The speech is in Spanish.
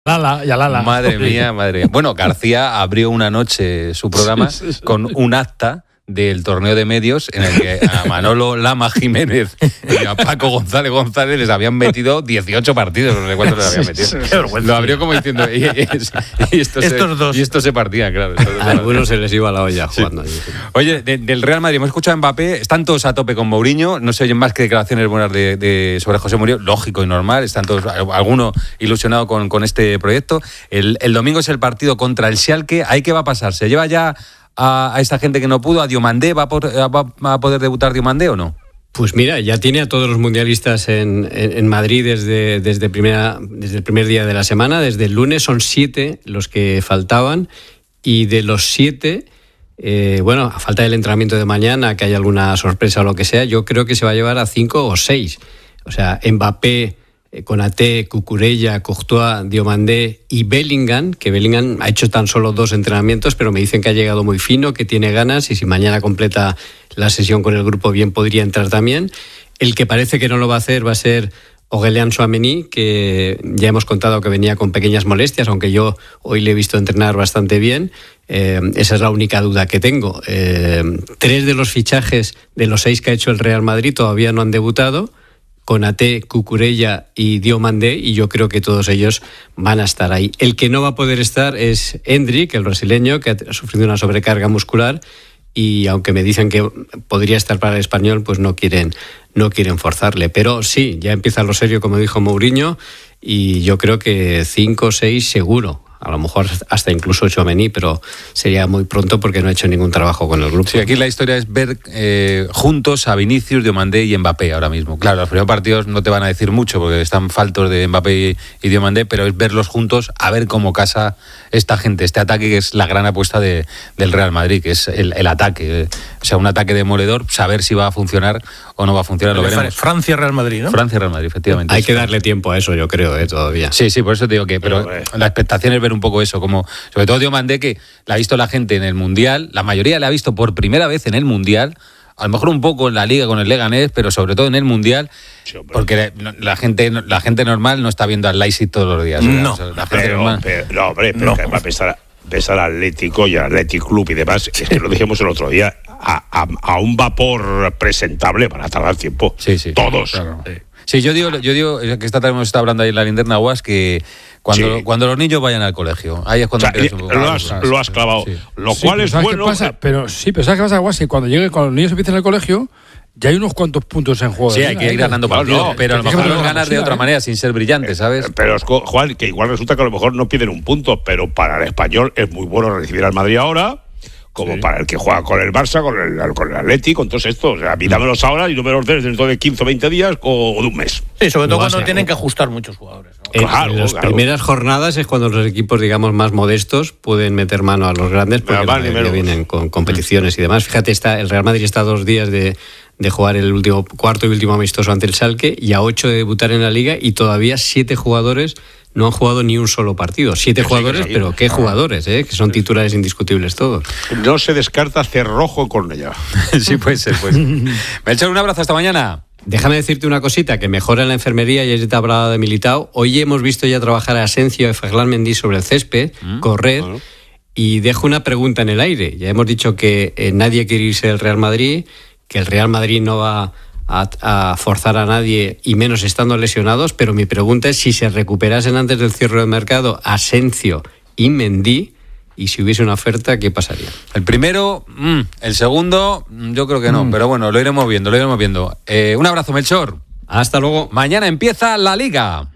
Lala. Madre mía. Bueno, García abrió una noche su programa con un acta del torneo de medios en el que a Manolo Lama Jiménez y a Paco González les habían metido 18 partidos, no sé cuántos les habían metido. Lo abrió como diciendo, y esto se partía, claro. A algunos se les iba la olla jugando. Sí. Oye, del Real Madrid, hemos escuchado a Mbappé, están todos a tope con Mourinho, no se oyen más que declaraciones buenas sobre José Mourinho, lógico y normal, están todos, alguno ilusionado con este proyecto. El domingo es el partido contra el Schalke, ¿ahí qué va a pasar? ¿Se lleva ya a esta gente que no pudo, a Diomandé? ¿Va a poder debutar Diomandé o no? Pues mira, ya tiene a todos los mundialistas en Madrid desde el primer día de la semana, desde el lunes. Son 7 los que faltaban, y de los 7, a falta del entrenamiento de mañana, que haya alguna sorpresa o lo que sea, yo creo que se va a llevar a 5 o 6. O sea, Mbappé, Konaté, Cucurella, Courtois, Diomandé y Bellingham, que Bellingham ha hecho tan solo 2 entrenamientos, pero me dicen que ha llegado muy fino, que tiene ganas, y si mañana completa la sesión con el grupo bien podría entrar también. El que parece que no lo va a hacer va a ser Aurélien Tchouaméni, que ya hemos contado que venía con pequeñas molestias, aunque yo hoy le he visto entrenar bastante bien. Esa es la única duda que tengo. 3 de los fichajes de los 6 que ha hecho el Real Madrid todavía no han debutado: Konaté, Cucurella y Diomandé, y yo creo que todos ellos van a estar ahí. El que no va a poder estar es Endrick, el brasileño, que ha sufrido una sobrecarga muscular, y aunque me dicen que podría estar para el Español, pues no quieren forzarle. Pero sí, ya empieza lo serio, como dijo Mourinho, y yo creo que 5 o 6 seguro. A lo mejor hasta incluso Tchouaméni, pero sería muy pronto porque no ha hecho ningún trabajo con el grupo. Sí, aquí la historia es ver juntos a Vinicius, Diomandé y Mbappé ahora mismo. Claro, los primeros partidos no te van a decir mucho porque están faltos de Mbappé y Diomandé, pero es verlos juntos, a ver cómo casa esta gente, este ataque que es la gran apuesta del Real Madrid, que es el ataque. O sea, un ataque demoledor, saber si va a funcionar o no va a funcionar, lo veremos. Francia-Real Madrid, ¿no? Francia-Real Madrid, efectivamente. Hay que darle tiempo a eso, yo creo, todavía. Sí, por eso te digo que, pero la expectación es ver un poco eso, como sobre todo Diomandé, que la ha visto la gente en el Mundial, la mayoría la ha visto por primera vez en el Mundial, a lo mejor un poco en la Liga con el Leganés, pero sobre todo en el Mundial, porque la gente normal no está viendo al Leipzig todos los días. No, o sea, la gente normal. Pero que va a pesar al Atlético y al Athletic Club y demás, es que lo dijimos el otro día, a un vapor presentable van a tardar tiempo. Sí, todos. Claro. Sí, yo digo que esta tarde hemos estado hablando ahí en la linterna UAS, que cuando los niños vayan al colegio, ahí es cuando lo has clavado. Sí. Lo cual es bueno. Pero ¿sabes qué pasa, Guas? Que cuando los niños empiezan al colegio, ya hay unos cuantos puntos en juego. Sí, hay que ir ganando partidos, pero a lo mejor los ganas de otra manera, sin ser brillante, ¿sabes? Pero, Juan, que igual resulta que a lo mejor no piden un punto, pero para el Español es muy bueno recibir al Madrid ahora, como para el que juega con el Barça, con el Atleti, con todos estos. O sea, dámelos ahora y no me los des dentro de 15 o 20 días o de un mes. Sí, sobre todo cuando tienen que ajustar muchos jugadores, ¿no? En las primeras jornadas es cuando los equipos, digamos, más modestos pueden meter mano a los grandes, porque vienen con competiciones y demás. Fíjate, el Real Madrid está a 2 días de jugar el cuarto y último amistoso ante el Schalke, y a 8 de debutar en la Liga, y todavía 7 jugadores no han jugado ni un solo partido. 7 jugadores, pero qué jugadores, que son titulares indiscutibles todos. No se descarta Cerrojo con ella. Sí, puede ser. Melchor, un abrazo, hasta mañana. Déjame decirte una cosita, que mejora en la enfermería, y ya te hablaba de Militao. Hoy hemos visto ya trabajar a Asensio y a Ferland Mendy sobre el césped, correr, y dejo una pregunta en el aire. Ya hemos dicho que nadie quiere irse del Real Madrid, que el Real Madrid no va a forzar a nadie, y menos estando lesionados, pero mi pregunta es si se recuperasen antes del cierre de mercado Asensio y Mendy, y si hubiese una oferta, ¿qué pasaría? El primero, el segundo, yo creo que no, pero bueno, lo iremos viendo. Un abrazo, Melchor. Hasta luego. Mañana empieza la Liga.